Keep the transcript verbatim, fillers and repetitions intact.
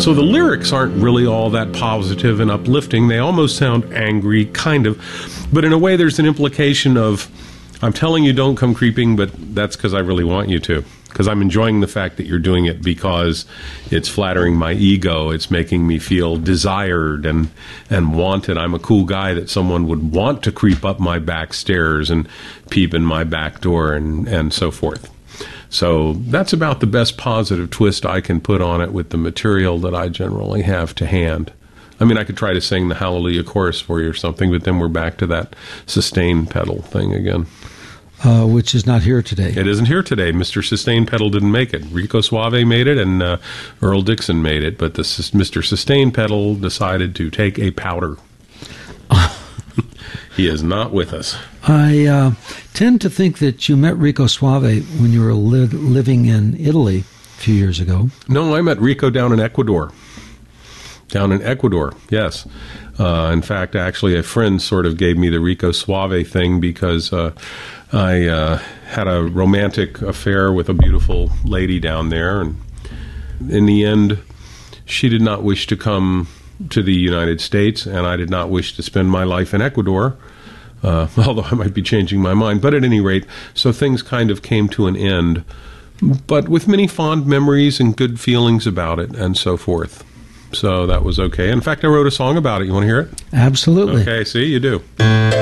So the lyrics aren't really all that positive and uplifting. They almost sound angry, kind of. But in a way, there's an implication of, I'm telling you don't come creeping, but that's because I really want you to. Because I'm enjoying the fact that you're doing it because it's flattering my ego. It's making me feel desired and, and wanted. I'm a cool guy that someone would want to creep up my back stairs and peep in my back door and, and so forth. So that's about the best positive twist I can put on it with the material that I generally have to hand. I mean, I could try to sing the Hallelujah chorus for you or something, but then we're back to that sustain pedal thing again. Uh, which is not here today. It isn't here today. Mister Sustain Pedal didn't make it. Rico Suave made it, and uh, Earl Dixon made it, but the Mister Sustain Pedal decided to take a powder. He is not with us. I uh, tend to think that you met Rico Suave when you were li- living in Italy a few years ago. No, I met Rico down in Ecuador. Down in Ecuador, yes. Uh, in fact, actually, a friend sort of gave me the Rico Suave thing because uh, I uh, had a romantic affair with a beautiful lady down there, and in the end, she did not wish to come to the United States, and I did not wish to spend my life in Ecuador, uh, although I might be changing my mind. But at any rate, so things kind of came to an end, but with many fond memories and good feelings about it, and so forth. So that was okay. In fact, I wrote a song about it. You want to hear it? Absolutely. Okay, see, you do.